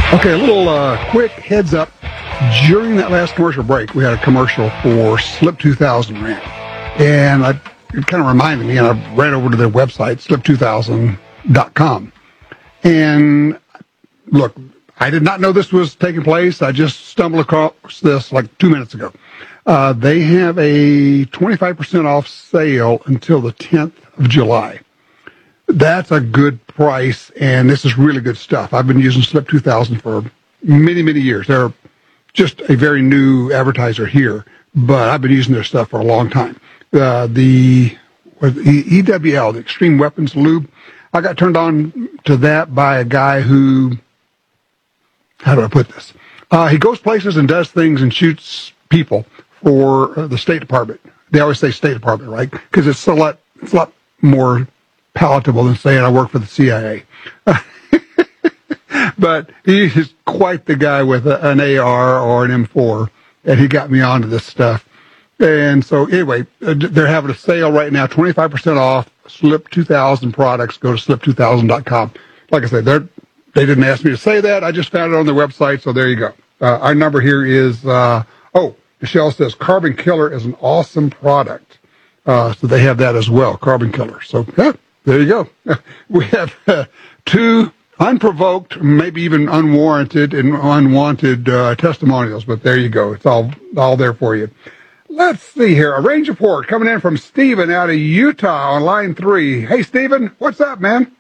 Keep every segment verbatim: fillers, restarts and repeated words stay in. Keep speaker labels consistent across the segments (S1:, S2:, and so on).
S1: Okay, a little uh, quick heads up. During that last commercial break, we had a commercial for Slip two thousand ran. And I, it kind of reminded me, and I ran over to their website, slip two thousand dot com. And look, I did not know this was taking place. I just stumbled across this like two minutes ago. Uh, they have a twenty-five percent off sale until the tenth of July. That's a good price, and this is really good stuff. I've been using Slip two thousand for many, many years. They're just a very new advertiser here, but I've been using their stuff for a long time. Uh, the E W L, the Extreme Weapons Lube, I got turned on to that by a guy who, how do I put this? Uh, he goes places and does things and shoots people for uh, the State Department. They always say State Department, right? Because it's a lot, it's a lot more palatable than saying I work for the C I A. But he is quite the guy with a, an A R or an M four, and he got me onto this stuff. And so anyway, they're having a sale right now, twenty-five percent off Slip two thousand products. Go to slip two thousand dot com. Like I said, they're, they didn't ask me to say that. I just found it on their website, so there you go. Uh, our number here is, uh, oh, Michelle says Carbon Killer is an awesome product. Uh, so they have that as well, Carbon Killer. So, yeah, there you go. We have uh, two unprovoked, maybe even unwarranted and unwanted uh, testimonials, but there you go. It's all all there for you. Let's see here. A range report coming in from Stephen out of Utah on line three. Hey, Stephen, what's up, man?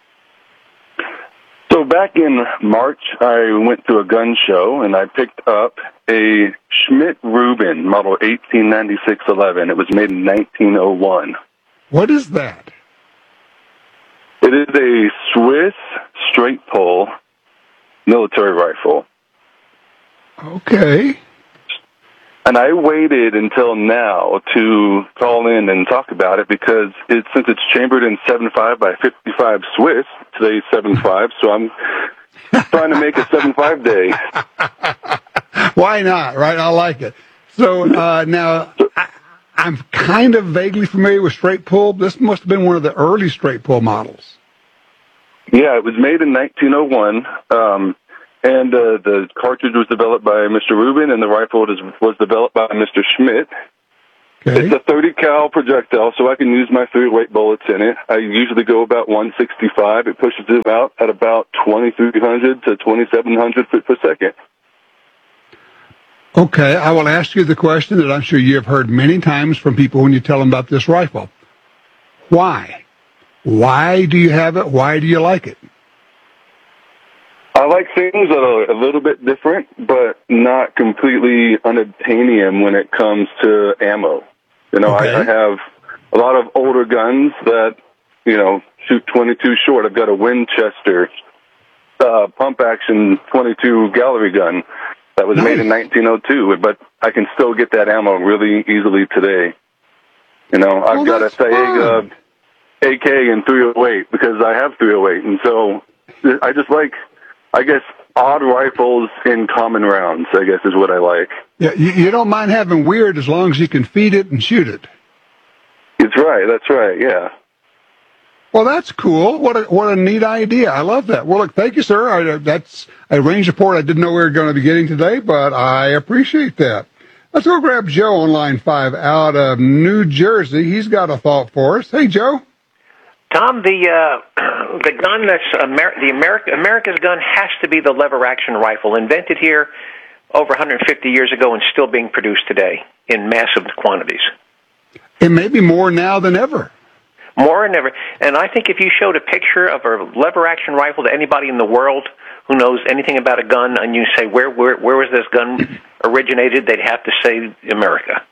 S2: So back in March, I went to a gun show, and I picked up a Schmidt-Rubin model eighteen ninety-six eleven. It was made in nineteen oh one.
S1: What is that?
S2: It is a Swiss straight pull military rifle.
S1: Okay.
S2: And I waited until now to call in and talk about it because it, since it's chambered in seven five by fifty-five Swiss, today's seven five, so I'm trying to make a seven five day.
S1: Why not, right? I like it. So uh, now, I, I'm kind of vaguely familiar with straight pull. This must have been one of the early straight pull models.
S2: Yeah, it was made in nineteen oh one. Um, And uh, the cartridge was developed by Mister Rubin, and the rifle was, was developed by Mister Schmidt. Okay. It's a thirty cal projectile, so I can use my three oh eight bullets in it. I usually go about one sixty-five. It pushes it out at about twenty-three hundred to twenty-seven hundred feet per second.
S1: Okay, I will ask you the question that I'm sure you have heard many times from people when you tell them about this rifle. Why? Why do you have it? Why do you like it?
S2: I like things that are a little bit different, but not completely unobtainium when it comes to ammo. You know, okay. I, I have a lot of older guns that, you know, shoot twenty-two short. I've got a Winchester uh, pump-action twenty-two gallery gun that was nice. Made in nineteen oh two, but I can still get that ammo really easily today. You know, I've well, got a Saiga A K and three oh eight because I have three oh eight, and so I just like... I guess odd rifles in common rounds, I guess, is what I like.
S1: Yeah, you, you don't mind having weird as long as you can feed it and shoot it.
S2: That's right, that's right, yeah.
S1: Well, that's cool. What a what a neat idea. I love that. Well, look, thank you, sir. I, that's a range report I didn't know we were going to be getting today, but I appreciate that. Let's go grab Joe on line five out of New Jersey. He's got a thought for us. Hey, Joe.
S3: Tom, the uh, the gun that's Amer- the America America's gun has to be the lever action rifle, invented here over one hundred fifty years ago and still being produced today in massive quantities.
S1: It may be more now than ever.
S3: More than ever. And I think if you showed a picture of a lever action rifle to anybody in the world who knows anything about a gun, and you say where where where was this gun originated, they'd have to say America.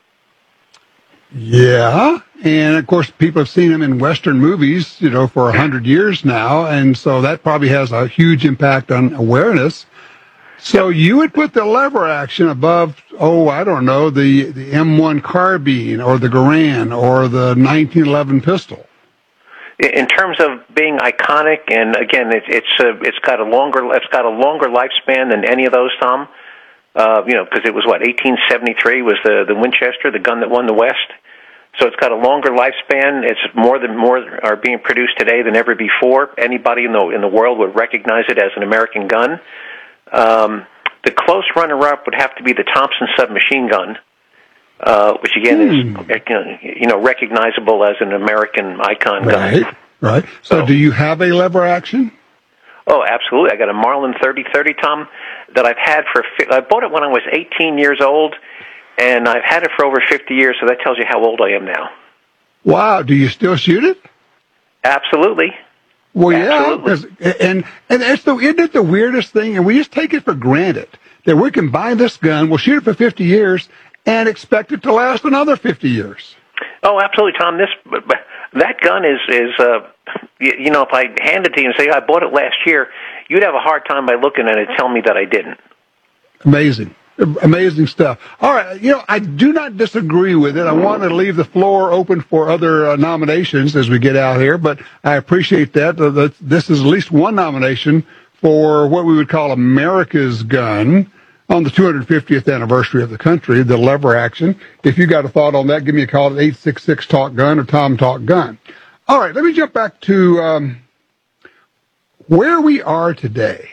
S1: Yeah, and of course people have seen them in Western movies, you know, for a hundred years now, and so that probably has a huge impact on awareness. So you would put the lever action above, oh, I don't know, the, the M one carbine or the Garand or the nineteen eleven pistol.
S3: In terms of being iconic, and again, it, it's uh, it's got a longer it's got a longer lifespan than any of those, Tom. Uh, you know, because it was what eighteen seventy-three was the the Winchester, the gun that won the West. So it's got a longer lifespan. It's more than more are being produced today than ever before. Anybody in the in the world would recognize it as an American gun. Um, the close runner-up would have to be the Thompson submachine gun, uh, which again mm. is you know recognizable as an American icon
S1: right,
S3: gun.
S1: Right. So, so, do you have a lever action?
S3: Oh, absolutely. I got a Marlin thirty thirty, Tom, that I've had for. I bought it when I was eighteen years old, and I've had it for over fifty years. So that tells you how old I am now.
S1: Wow. Do you still shoot it?
S3: Absolutely.
S1: Well, Absolutely. yeah, and and it's the, isn't it the weirdest thing? And we just take it for granted that we can buy this gun, we'll shoot it for fifty years, and expect it to last another fifty years.
S3: Oh, absolutely, Tom. This that gun is is uh, you, you know, if I hand it to you and say I bought it last year, you'd have a hard time by looking at it and tell me that I didn't.
S1: Amazing. Amazing stuff. All right, you know, I do not disagree with it. I want to leave the floor open for other uh, nominations as we get out here, but I appreciate that. Uh, that. This is at least one nomination for what we would call America's gun on the two hundred fiftieth anniversary of the country, the lever action. If you got a thought on that, give me a call at eight six six talk gun or Tom Talk Gun. All right, let me jump back to um, where we are today,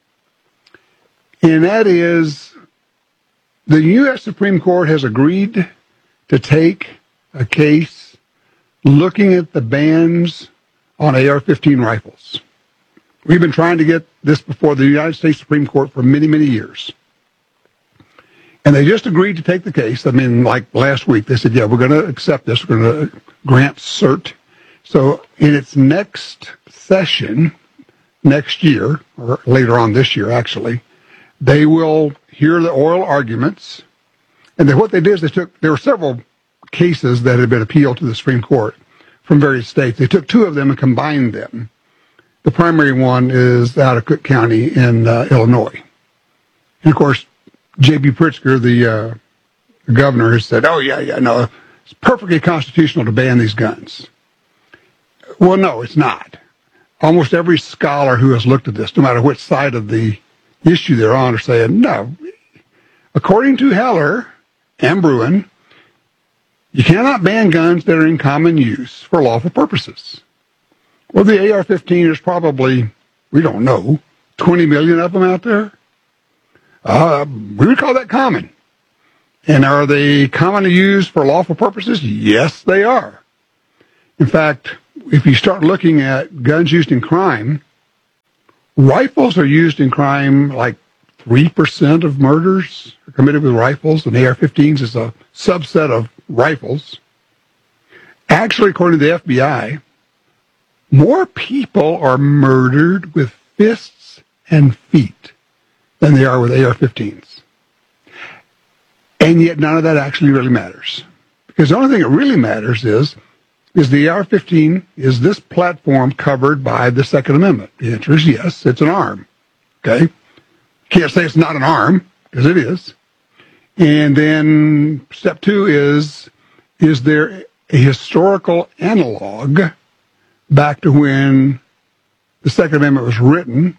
S1: and that is the U S Supreme Court has agreed to take a case looking at the bans on A R fifteen rifles. We've been trying to get this before the United States Supreme Court for many, many years. And they just agreed to take the case. I mean, like last week, they said, yeah, we're going to accept this. We're going to grant cert. So in its next session, next year, or later on this year, actually, they will hear the oral arguments. And then what they did is they took, there were several cases that had been appealed to the Supreme Court from various states. They took two of them and combined them. The primary one is out of Cook County in uh, Illinois. And of course, J B Pritzker, the, uh, the governor, has said, oh, yeah, yeah, no, it's perfectly constitutional to ban these guns. Well, no, it's not. Almost every scholar who has looked at this, no matter which side of the issue they're on, are saying, no. According to Heller and Bruin, you cannot ban guns that are in common use for lawful purposes. Well, the A R fifteen is probably, we don't know, twenty million of them out there. Uh, we would call that common. And are they commonly used for lawful purposes? Yes, they are. In fact, if you start looking at guns used in crime, rifles are used in crime like three percent of murders are committed with rifles, and A R fifteens is a subset of rifles. Actually, according to the F B I, more people are murdered with fists and feet than they are with A R fifteens. And yet none of that actually really matters. Because the only thing that really matters is, is the A R fifteen, is this platform covered by the Second Amendment? The answer is yes, it's an arm. Okay? Can't say it's not an arm, because it is. And then step two is, is there a historical analog back to when the Second Amendment was written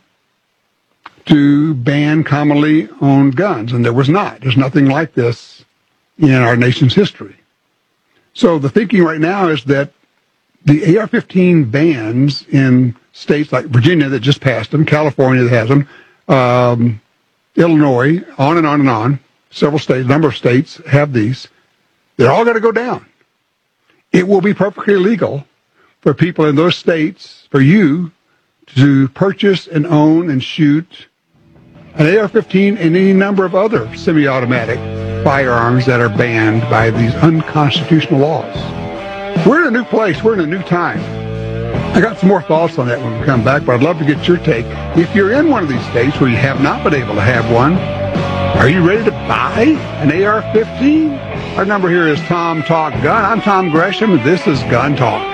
S1: to ban commonly owned guns? And there was not. There's nothing like this in our nation's history. So the thinking right now is that the A R fifteen bans in states like Virginia that just passed them, California that has them, um, Illinois, on and on and on, several states, a number of states have these. They're all going to go down. It will be perfectly legal for people in those states, for you, to purchase and own and shoot an A R fifteen and any number of other semi-automatic firearms that are banned by these unconstitutional laws. We're in a new place. We're in a new time. I got some more thoughts on that when we come back, but I'd love to get your take. If you're in one of these states where you have not been able to have one, are you ready to buy an A R fifteen? Our number here is Tom Talk Gun. I'm Tom Gresham, and this is Gun Talk.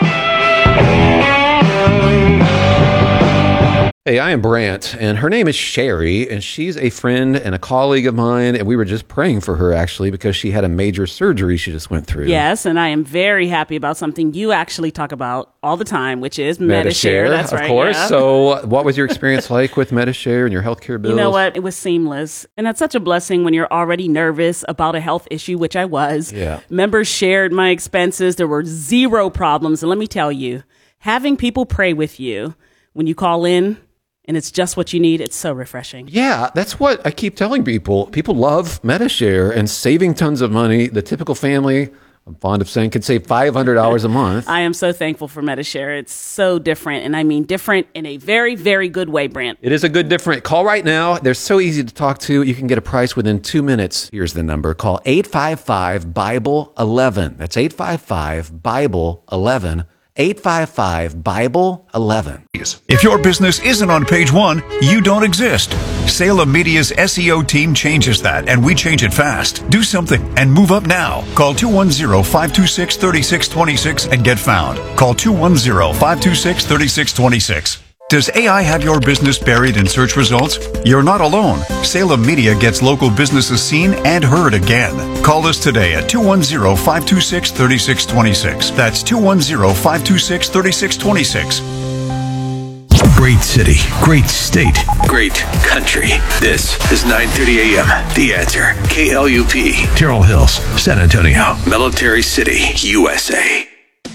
S4: Hey, I am Brant, and her name is Sherry, and she's a friend and a colleague of mine, and we were just praying for her, actually, because she had a major surgery she just went through.
S5: Yes, and I am very happy about something you actually talk about all the time, which is Medi-Share. That's
S4: of
S5: right,
S4: course.
S5: Yeah.
S4: So what was your experience like with Medi-Share and your healthcare bills?
S5: You know what? It was seamless, and that's such a blessing when you're already nervous about a health issue, which I was.
S4: Yeah.
S5: Members shared my expenses. There were zero problems, and let me tell you, having people pray with you when you call in and it's just what you need. It's so refreshing.
S4: Yeah, that's what I keep telling people. People love Medi-Share and saving tons of money. The typical family, I'm fond of saying, could save five hundred dollars a month.
S5: I am so thankful for Medi-Share. It's so different, and I mean different in a very, very good way, Brant.
S4: It is a good different. Call right now. They're so easy to talk to. You can get a price within two minutes. Here's the number. Call eight five five, Bible eleven. That's eight five five, Bible eleven. eight five five, Bible eleven.
S6: If your business isn't on page one, you don't exist. Salem Media's S E O team changes that, and we change it fast. Do something and move up now. Call two one zero, five two six, three six two six and get found. Call two one zero, five two six, three six two six. Does A I have your business buried in search results? You're not alone. Salem Media gets local businesses seen and heard again. Call us today at two one zero, five two six, three six two six. That's two one zero, five two six, three six two six.
S7: Great city, great state, great country. This is nine thirty a.m. The Answer. K L U P. Terrell Hills, San Antonio. Military City, U S A.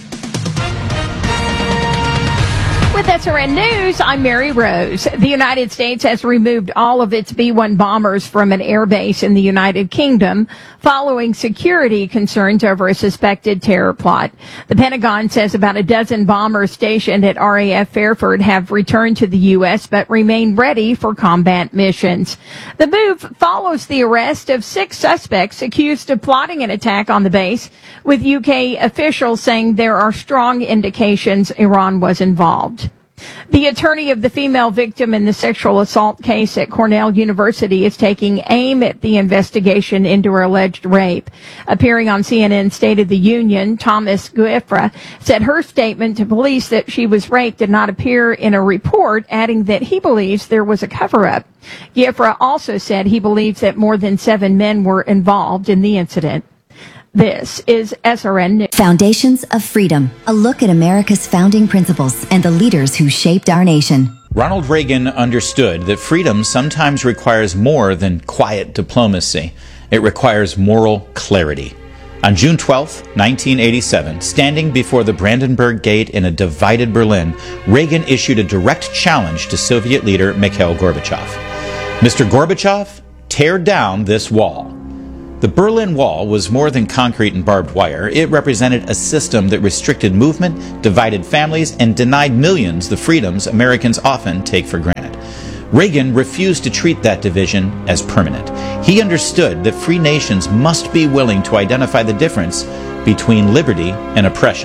S8: With S R N News, I'm Mary Rose. The United States has removed all of its B one bombers from an airbase in the United Kingdom following security concerns over a suspected terror plot. The Pentagon says about a dozen bombers stationed at R A F Fairford have returned to the U S but remain ready for combat missions. The move follows the arrest of six suspects accused of plotting an attack on the base, with U K officials saying there are strong indications Iran was involved. The attorney of the female victim in the sexual assault case at Cornell University is taking aim at the investigation into her alleged rape. Appearing on C N N's State of the Union, Thomas Guefra said her statement to police that she was raped did not appear in a report, adding that he believes there was a cover-up. Guefra also said he believes that more than seven men were involved in the incident. This is S R N News.
S9: Foundations of Freedom, a look at America's founding principles and the leaders who shaped our nation.
S10: Ronald Reagan understood that freedom sometimes requires more than quiet diplomacy. It requires moral clarity. On June twelfth, nineteen eighty-seven, standing before the Brandenburg Gate in a divided Berlin, Reagan issued a direct challenge to Soviet leader Mikhail Gorbachev. Mister Gorbachev, tear down this wall. The Berlin Wall was more than concrete and barbed wire. It represented a system that restricted movement, divided families, and denied millions the freedoms Americans often take for granted. Reagan refused to treat that division as permanent. He understood that free nations must be willing to identify the difference between liberty and oppression,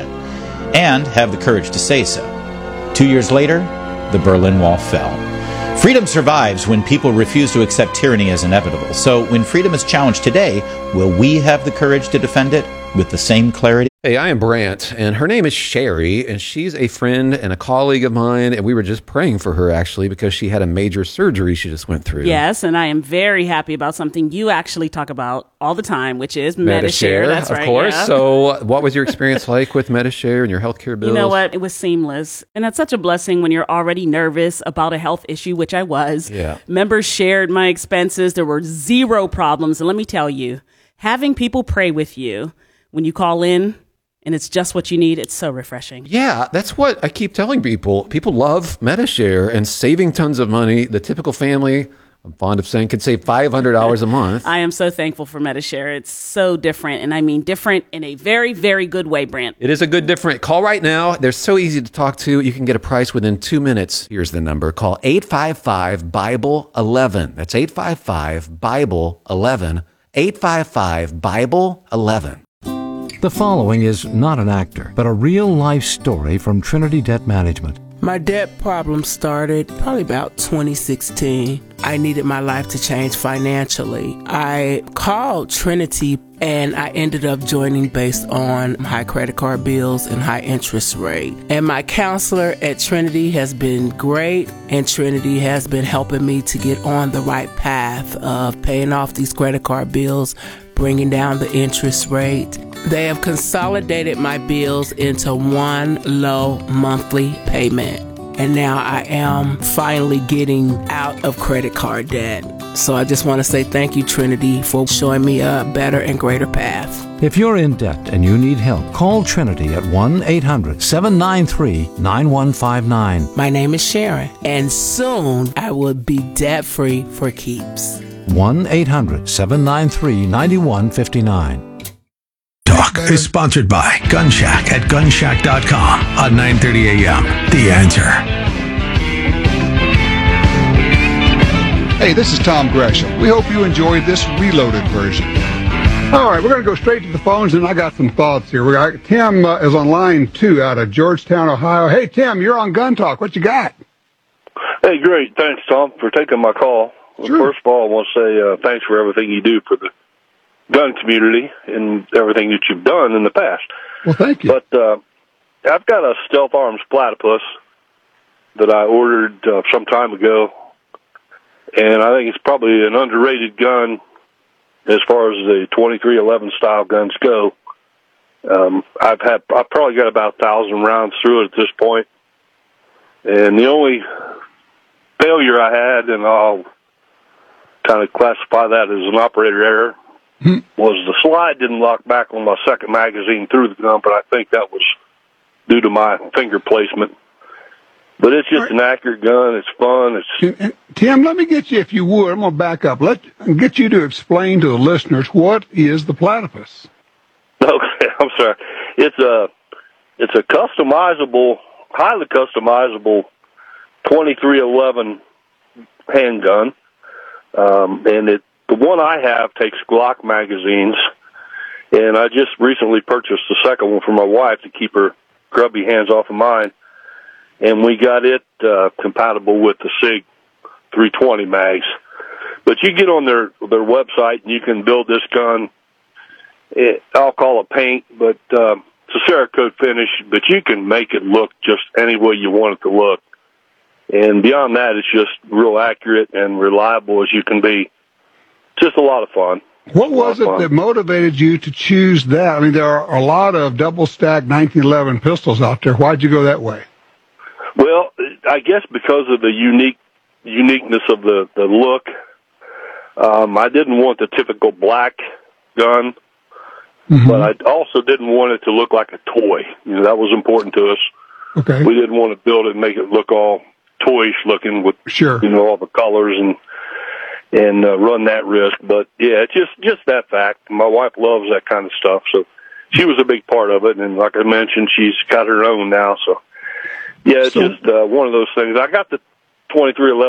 S10: and have the courage to say so. Two years later, the Berlin Wall fell. Freedom survives when people refuse to accept tyranny as inevitable. So when freedom is challenged today, will we have the courage to defend it with the same clarity?
S4: Hey, I am Brant, and her name is Sherry, and she's a friend and a colleague of mine, and we were just praying for her, actually, because she had a major surgery she just went through.
S5: Yes, and I am very happy about something you actually talk about all the time, which is Medi-Share.
S4: Medi-Share,
S5: That's
S4: of
S5: right,
S4: course.
S5: yeah.
S4: So what was your experience like with Medi-Share and your healthcare bills?
S5: You know what? It was seamless. And that's such a blessing when you're already nervous about a health issue, which I was.
S4: Yeah.
S5: Members shared my expenses. There were zero problems. And let me tell you, having people pray with you when you call in, and it's just what you need, it's so refreshing.
S4: Yeah, that's what I keep telling people. People love Medi-Share and saving tons of money. The typical family, I'm fond of saying, could save five hundred dollars a month.
S5: I am so thankful for Medi-Share. It's so different, and I mean different in a very, very good way, Brant.
S4: It is a good different. Call right now. They're so easy to talk to. You can get a price within two minutes. Here's the number. Call eight five five, Bible eleven. That's eight five five, Bible eleven. eight five five, Bible eleven.
S11: The following is not an actor, but a real-life story from Trinity Debt Management.
S12: My debt problem started probably about twenty sixteen. I needed my life to change financially. I called Trinity and I ended up joining based on high credit card bills and high interest rate. And my counselor at Trinity has been great, and Trinity has been helping me to get on the right path of paying off these credit card bills, bringing down the interest rate. They have consolidated my bills into one low monthly payment. And now I am finally getting out of credit card debt. So I just want to say thank you, Trinity, for showing me a better and greater path.
S11: If you're in debt and you need help, call Trinity at one eight hundred seven nine three nine one five nine.
S12: My name is Sharon, and soon I will be debt-free for keeps.
S11: one eight hundred seven nine three nine one five nine.
S7: Talk is sponsored by Gun Shack at gun shack dot com on nine thirty a.m. The Answer.
S1: Hey, this is Tom Gresham. We hope you enjoyed this reloaded version. All right, we're going to go straight to the phones, and I got some thoughts here. We got Tim uh, is on line two out of Georgetown, Ohio. Hey, Tim, you're on Gun Talk. What you got?
S13: Hey, great. Thanks, Tom, for taking my call. Well,
S1: Sure.
S13: First of all, I want to say uh, thanks for everything you do for the gun community and everything that you've done in the past.
S1: Well, thank you.
S13: But uh, I've got a Stealth Arms Platypus that I ordered uh, some time ago, and I think it's probably an underrated gun as far as the twenty-three eleven style guns go. Um, I've had I've probably got about a thousand rounds through it at this point, and the only failure I had, and I'll kind of classify that as an operator error,
S1: Hmm.
S13: was the slide didn't lock back on my second magazine through the gun, but I think that was due to my finger placement. But it's just an accurate gun. It's fun. It's
S1: And- and Tim, let me get you, if you would, I'm going to back up. Let get you to explain to the listeners what is the Platypus.
S13: Okay, I'm sorry. It's a it's a customizable, highly customizable twenty-three eleven handgun, um, and it the one I have takes Glock magazines, and I just recently purchased the second one for my wife to keep her grubby hands off of mine, and we got it uh, compatible with the SIG three twenty mags. But you get on their their website and you can build this gun. It, I'll call it paint, but uh, it's a Cerakote finish, but you can make it look just any way you want it to look. And beyond that, it's just real accurate and reliable as you can be. Just a lot of fun.
S1: What was it that motivated you to choose that? I mean, there are a lot of double-stack nineteen eleven pistols out there. Why'd you go that way?
S13: Well, I guess because of the unique uniqueness of the, the look. Um, I didn't want the typical black gun, mm-hmm. but I also didn't want it to look like a toy. You know, that was important to us.
S1: Okay.
S13: We didn't want to build it and make it look all toyish looking with,
S1: sure.
S13: you know, all the colors and and uh, run that risk. But yeah, it's just just that fact. My wife loves that kind of stuff, so she was a big part of it. And like I mentioned, she's got her own now. So yeah, it's
S1: so,
S13: just uh, one of those things. I got the twenty-three eleven.